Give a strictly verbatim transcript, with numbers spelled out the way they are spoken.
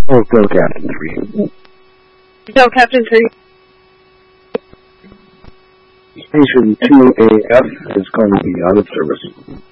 Oh, go Captain three. Go Captain three. Station two A F is going to be out of service.